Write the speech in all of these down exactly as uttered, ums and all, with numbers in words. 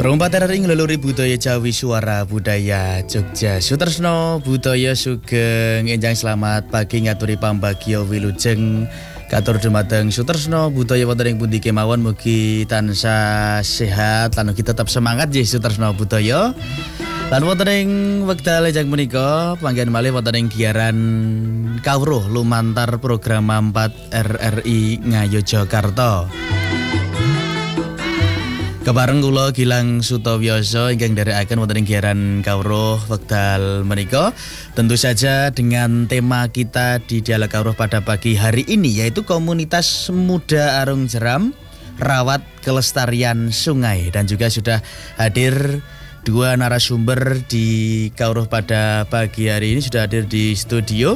Perompak ring leluri budaya Jawi Suara Budaya Jogja Sutresno Budaya Sugeng enjang selamat pagi ngaturi pambagio wilujeng katur dumateng Sutresno Budaya wonten ing pundi kemawon mugi tansah sehat lan ugi tetap semangat nggih Sutresno Budaya. Lan wonten ing wekdal enjang menika panggen malih wonten ing giaran kawruh lumantar program empat R R I Ngayogyakarta. Kebareng kula Gilang Sutowioso ingkang nderekaken wonten ing giaran kawruh wekdal menika, tentu saja dengan tema kita di Dialog Kawruh pada pagi hari ini yaitu komunitas muda Arung Jeram rawat kelestarian sungai, dan juga sudah hadir dua narasumber di Kawruh pada pagi hari ini. Sudah hadir di studio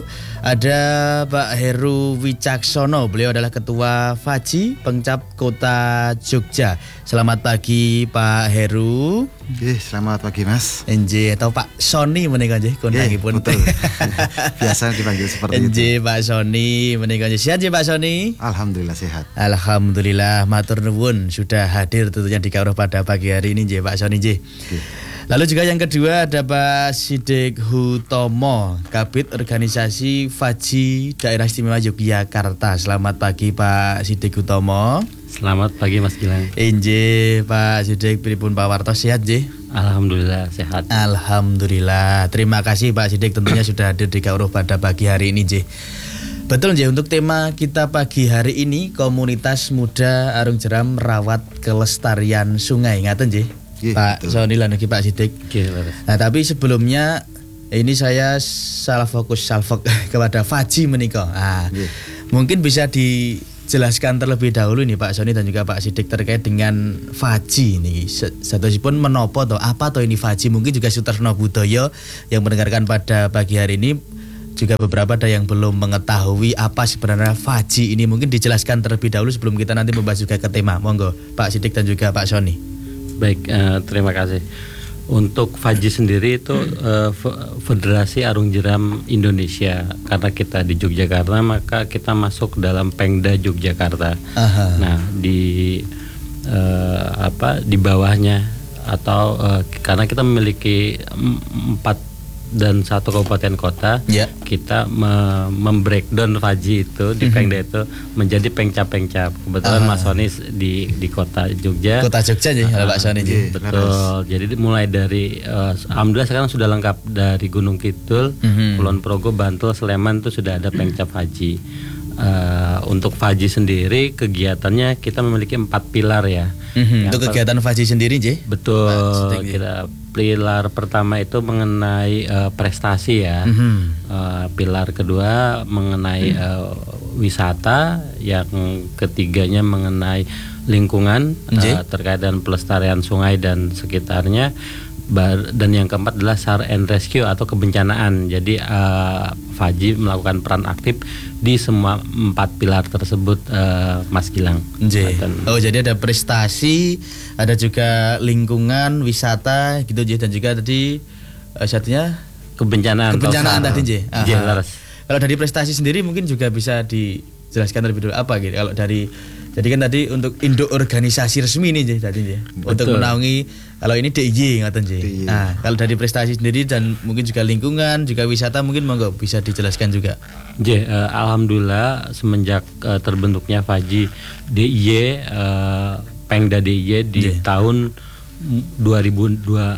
ada Pak Heru Wicaksono, beliau adalah Ketua Faji Pengcap Kota Jogja. Selamat pagi Pak Heru. Oke, selamat pagi Mas. Nggih, atau Pak Soni menika nggih kontakipun. Betul. Biasa dipanggil seperti itu. Nggih, Pak Soni menika nggih. Sehat nggih Pak Soni? Alhamdulillah sehat. Alhamdulillah, matur nuwun sudah hadir tentunya di Kawruh pada pagi hari ini nggih Pak Soni nggih. Lalu juga yang kedua ada Pak Sidik Hutomo, Kabid Organisasi Faji Daerah Istimewa Yogyakarta. Selamat pagi Pak Sidik Hutomo. Selamat pagi Mas Gilang. Injih Pak Sidik, pripun Pak Warto, sehat nggih? Alhamdulillah sehat. Alhamdulillah. Terima kasih Pak Sidik tentunya sudah hadir di Kawruh pada pagi hari ini nggih. Betul nggih, untuk tema kita pagi hari ini komunitas muda Arung Jeram rawat kelestarian sungai, ngaten nggih? Yeah, Pak Soni lan Pak Sidik. Yeah, nah, tapi sebelumnya ini saya salah fokus salfok kepada Faji menika. Nah, yeah. Mungkin bisa dijelaskan terlebih dahulu nih Pak Soni dan juga Pak Sidik terkait dengan Faji ini. Satosipun menopo atau apa atau ini Faji? Mungkin juga Sutresno Budaya yang mendengarkan pada pagi hari ini juga beberapa ada yang belum mengetahui apa sebenarnya Faji ini. Mungkin dijelaskan terlebih dahulu sebelum kita nanti membahas juga ke tema. Monggo Pak Sidik dan juga Pak Soni. Baik, uh, terima kasih. Untuk Faji sendiri itu uh, Federasi Arung Jeram Indonesia. Karena kita di Yogyakarta maka kita masuk dalam Pengda Yogyakarta. Aha. Nah di uh, apa di bawahnya atau uh, karena kita memiliki empat dan satu kabupaten kota, yeah. Kita me- membreakdown Faji itu di mm-hmm. Pengda itu menjadi pengcap-pengcap. Kebetulan uh-huh. Mas Soni di di kota Jogja. Kota Jogja nih, uh, Pak Soni. Yeah, betul. Jadi mulai dari uh, alhamdulillah sekarang sudah lengkap dari Gunung Kidul, mm-hmm. Kulon Progo, Bantul, Sleman itu sudah ada pengcap Faji. Uh, untuk Faji sendiri kegiatannya kita memiliki empat pilar ya. Mm-hmm. Untuk kegiatan Faji sendiri, J? Betul. Nah, kita pilar pertama itu mengenai uh, prestasi ya. Mm-hmm. Uh, pilar kedua mengenai uh, wisata, yang ketiganya mengenai lingkungan uh, terkait dengan pelestarian sungai dan sekitarnya. Dan yang keempat adalah S A R and Rescue atau kebencanaan. Jadi uh, Faji melakukan peran aktif di semua empat pilar tersebut, uh, Mas Gilang. Oh, jadi ada prestasi, ada juga lingkungan, wisata gitu J, dan juga tadi uh, satunya kebencanaan. Kebencanaan tadi J. Uh-huh. Kalau dari prestasi sendiri mungkin juga bisa dijelaskan lebih dulu apa gitu. Kalau dari jadi kan tadi untuk induk organisasi resmi nih J, tadi J. Untuk menaungi kalau ini D I Y ngaten J. Nah, kalau dari prestasi sendiri dan mungkin juga lingkungan, juga wisata mungkin monggo bisa dijelaskan juga. J, uh, alhamdulillah semenjak uh, terbentuknya Faji D I Y, uh, Pengda D I Y di J. tahun dua ribu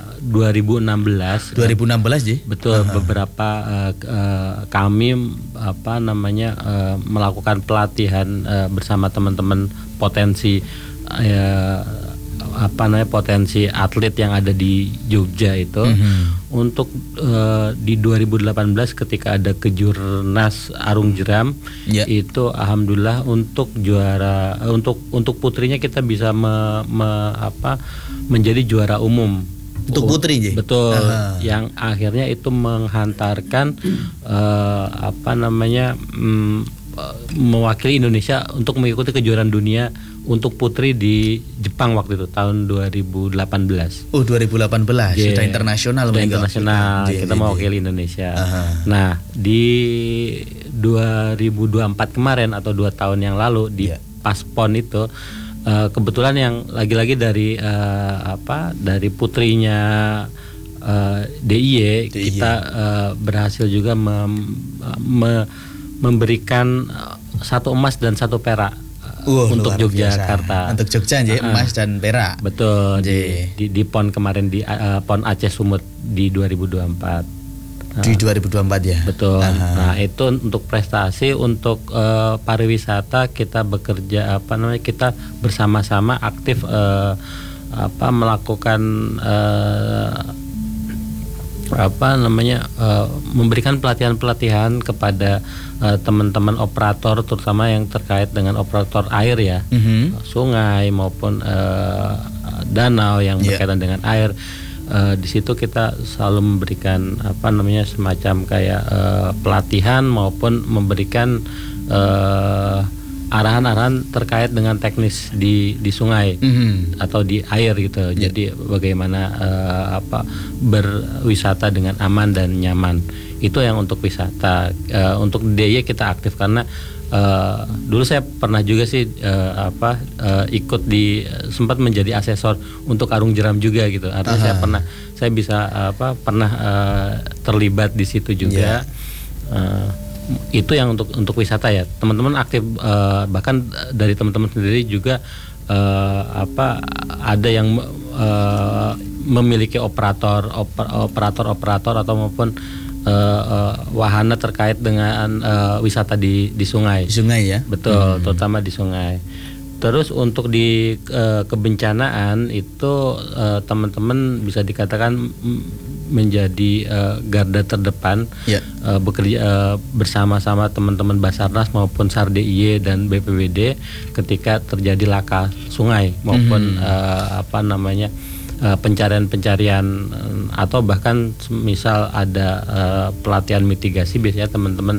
enam belas dua ribu enam belas J. Betul. Aha. Beberapa uh, uh, kami apa namanya uh, melakukan pelatihan uh, bersama teman-teman potensi uh, apa namanya potensi atlet yang ada di Jogja itu, mm-hmm. untuk uh, di dua ribu delapan belas ketika ada kejurnas Arung Jeram, yeah. Itu alhamdulillah untuk juara uh, untuk untuk putrinya kita bisa me, me, apa menjadi juara umum. Untuk putri J? Betul. Aha. Yang akhirnya itu menghantarkan uh, apa namanya um, mewakili Indonesia untuk mengikuti kejuaraan dunia untuk putri di Jepang waktu itu tahun dua ribu delapan belas. Oh, dua ribu delapan belas yeah. Sudah internasional. Sudah internasional. Yeah, kita yeah, mewakili yeah. Indonesia. Aha. Nah, di dua ribu dua puluh empat kemarin atau dua tahun yang lalu di yeah. Paspon itu uh, kebetulan yang lagi-lagi dari uh, apa dari putrinya uh, D I Y, D I Y. kita uh, berhasil juga mem, me, memberikan uh, satu emas dan satu perak uh, Uh, untuk luar Yogyakarta. biasa. Untuk Jogja nggih, Uh, emas dan perak. Betul, di, Nggih. di, di PON kemarin di uh, PON Aceh Sumut di dua ribu dua puluh empat. Di dua ribu dua puluh empat ya. Betul. Aha. Nah, itu untuk prestasi, untuk uh, pariwisata kita bekerja apa namanya kita bersama-sama aktif uh, apa melakukan uh, apa namanya uh, memberikan pelatihan-pelatihan kepada uh, teman-teman operator, terutama yang terkait dengan operator air ya, Mhm. sungai maupun uh, danau yang Yeah. berkaitan dengan air. Uh, di situ kita selalu memberikan apa namanya semacam kayak uh, pelatihan maupun memberikan uh, arahan-arahan terkait dengan teknis di di sungai Mhm. atau di air gitu. Ya. Jadi bagaimana uh, apa berwisata dengan aman dan nyaman. Itu yang untuk wisata. Uh, untuk D I Y kita aktif karena Uh, dulu saya pernah juga sih uh, apa uh, ikut di sempat menjadi asesor untuk Arung Jeram juga gitu. Artinya Aha. saya pernah saya bisa apa pernah uh, terlibat di situ juga. Uh, itu yang untuk untuk wisata ya. Teman-teman aktif uh, bahkan dari teman-teman sendiri juga uh, apa ada yang uh, memiliki operator oper, operator operator atau maupun Uh, uh, wahana terkait dengan uh, wisata di di sungai. Di sungai ya. Betul, terutama di sungai. Terus untuk di uh, kebencanaan itu uh, teman-teman bisa dikatakan mm, menjadi uh, garda terdepan Ya. uh, bekerja uh, bersama-sama teman-teman Basarnas maupun SAR D I Y dan B P B D ketika terjadi laka sungai maupun Mhm. uh, apa namanya Uh, pencarian-pencarian uh, atau bahkan misal ada uh, pelatihan mitigasi, biasanya teman-teman